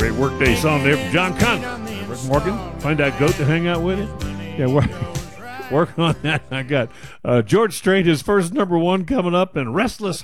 Great workday song there from John Conway. Rick Morgan, find that goat to hang out with you. Yeah, work on that. I got George Strait, his first number one coming up, and Restless